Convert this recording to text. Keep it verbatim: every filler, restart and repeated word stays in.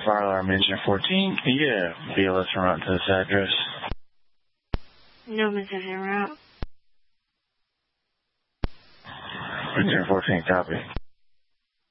fire alarm engine fourteen. Can you get a B L S route to this address? No message en route. Engine fourteen, copy.